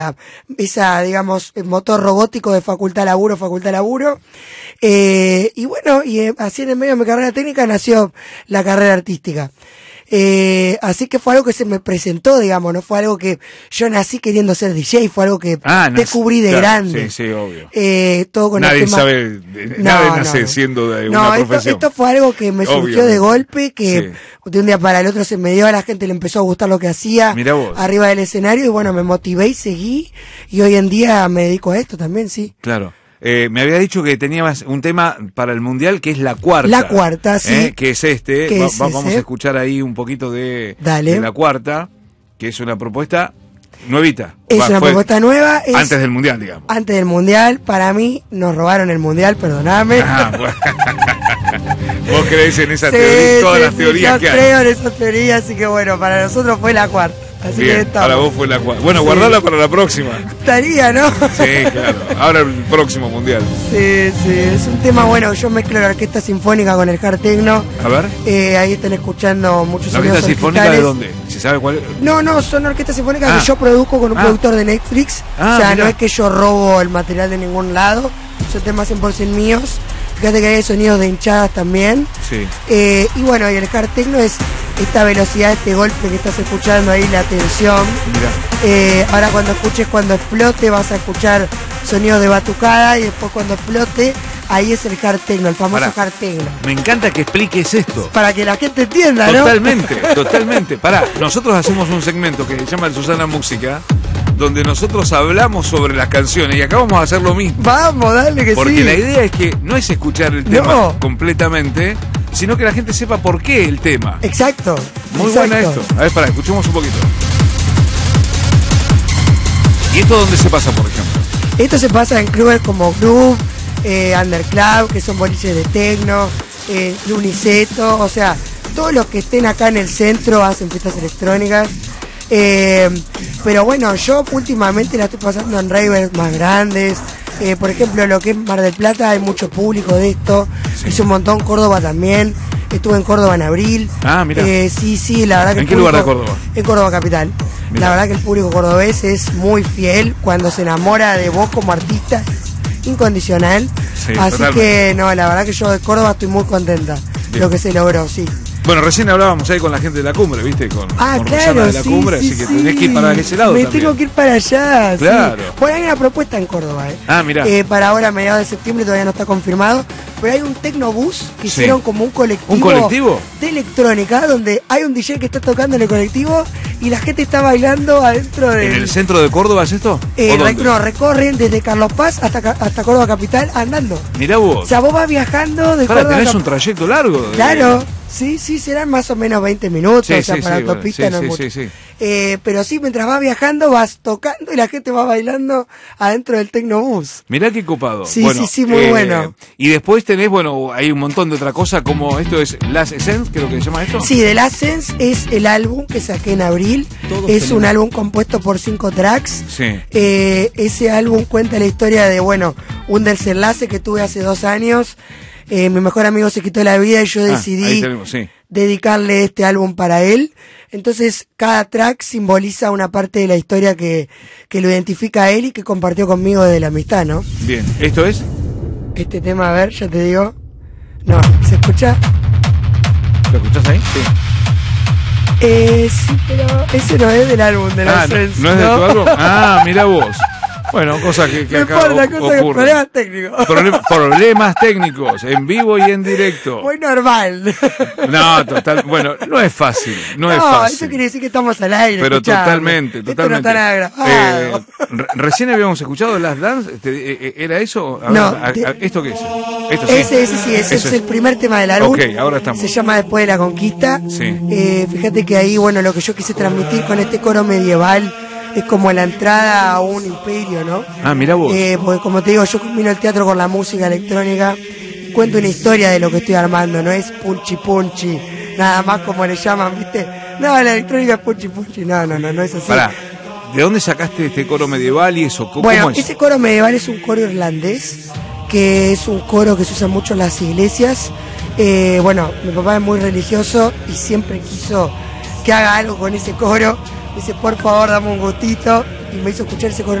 esa, digamos, motor robótico de facultad laburo. Y bueno, así en el medio de mi carrera técnica nació la carrera artística. Así que fue algo que se me presentó, digamos, no fue algo que yo nací queriendo ser DJ, fue algo que descubrí de grande. Sí, obvio. Todo con nadie el tema... sabe, nadie nace siendo de una profesión. Esto fue algo que me surgió de golpe, que de un día para el otro se me dio, a la gente le empezó a gustar lo que hacía arriba del escenario, y bueno, me motivé y seguí, y hoy en día me dedico a esto también, sí. Claro. Me había dicho que tenías un tema para el Mundial que es La Cuarta. La Cuarta, sí. Que es este. Vamos a escuchar ahí un poquito de La Cuarta, que es una propuesta nuevita. Es una propuesta nueva. Antes del Mundial, digamos. Antes del Mundial. Para mí, nos robaron el Mundial, perdóname. Bueno. Vos creés en esa teoría, todas las teorías que hay. Yo creo en esa teoría, así que bueno, para nosotros fue La Cuarta. Así bien, que para vos fue La Cuarta. Bueno, guardala para la próxima. Estaría, ¿no? Sí, claro. Ahora el próximo Mundial. Sí, es un tema bueno. Yo mezclo la orquesta sinfónica con el hard techno. A ver. Ahí están escuchando muchos sonidos. ¿La orquesta sinfónica de dónde? ¿Se sabe cuál es? No, son orquestas sinfónicas que yo produzco con un productor de Netflix. O sea, no es que yo robo el material de ningún lado. Son temas 100% míos. Fíjate que hay sonidos de hinchadas también. Sí. Y bueno, y el hard techno es esta velocidad, este golpe que estás escuchando ahí, la tensión. Ahora cuando escuches cuando explote vas a escuchar sonidos de batucada, y después cuando explote, ahí es el hard techno, el famoso hard techno. Me encanta que expliques esto. Para que la gente entienda, ¿no? Totalmente. Pará, nosotros hacemos un segmento que se llama el Susana Música, donde nosotros hablamos sobre las canciones, y acá vamos a hacer lo mismo. Vamos, dale que porque la idea es que no es escuchar el tema completamente, sino que la gente sepa por qué el tema. Exacto. Muy buena esto. A ver, escuchemos un poquito. ¿Y esto dónde se pasa, por ejemplo? Esto se pasa en clubes como Groove, Undercloud, que son boliches de techno, Luniceto, o sea, todos los que estén acá en el centro hacen fiestas electrónicas. Pero bueno, yo últimamente la estoy pasando en ravers más grandes. Por ejemplo, lo que es Mar del Plata, hay mucho público de esto. Hice un montón, Córdoba también. Estuve en Córdoba en abril. Mira. Sí, la verdad que... ¿En qué lugar de Córdoba? En Córdoba capital. Mirá. La verdad que el público cordobés es muy fiel cuando se enamora de vos como artista, incondicional. Sí, así totalmente. Que no, la verdad que yo de Córdoba estoy muy contenta. Bien. Lo que se logró, sí. Bueno, recién hablábamos ahí con la gente de la cumbre, ¿viste? Con claro, de la cumbre, así que tenés que ir para ese lado también. Tengo que ir para allá, claro. Sí. Bueno, hay una propuesta en Córdoba, mirá. Para ahora, mediados de septiembre, todavía no está confirmado, pero hay un tecnobús que hicieron como un colectivo. ¿Un colectivo? De electrónica, donde hay un DJ que está tocando en el colectivo y la gente está bailando adentro de... ¿En el centro de Córdoba es esto? No, recorren desde Carlos Paz hasta Córdoba capital andando. Mirá vos. O sea, vos vas viajando de Córdoba... tenés un trayecto largo. Claro. Sí, serán más o menos 20 minutos, para autopista no es mucho. Pero sí, mientras vas viajando vas tocando y la gente va bailando adentro del Tecnobús. Mirá qué copado. Sí, muy bueno. Y después tenés, hay un montón de otra cosa, como esto es Last Essence, creo que se llama esto. Sí, The Last Essence es el álbum que saqué en abril. Es un álbum compuesto por 5 tracks. Sí. Ese álbum cuenta la historia de, un desenlace que tuve hace 2 años. Mi mejor amigo se quitó la vida y yo decidí dedicarle este álbum para él. Entonces, cada track simboliza una parte de la historia que lo identifica a él y que compartió conmigo desde la amistad, ¿no? Bien, ¿esto es? Este tema, a ver, ya te digo. No, ¿se escucha? ¿Lo escuchás ahí? Sí. Sí, pero ese no es del álbum de la Sense, ¿no es de tu álbum? Mirá vos. Bueno, cosas que acá ocurren. Problemas técnicos. Problemas técnicos, en vivo y en directo. Muy normal. No, total. Bueno, no es fácil. No es fácil. Eso quiere decir que estamos al aire. Pero totalmente. Esto no está nada grabado. Recién habíamos escuchado Last Dance. ¿Era eso? ¿Esto qué es? ¿Esto sí? Ese es el primer tema del álbum. Ok, ahora estamos. Se llama Después de la Conquista. Sí. Fíjate que ahí, lo que yo quise transmitir con este coro medieval es como la entrada a un imperio, ¿no? Mirá vos. Porque como te digo, yo combino el teatro con la música electrónica y cuento una historia de lo que estoy armando, no es punchi, nada más como le llaman, ¿viste? No, la electrónica es punchi, no es así. Pará, ¿de dónde sacaste este coro medieval y eso? ¿Cómo es? Ese coro medieval es un coro irlandés, que es un coro que se usa mucho en las iglesias. Mi papá es muy religioso y siempre quiso que haga algo con ese coro. Dice, por favor, dame un gustito. y me hizo escuchar ese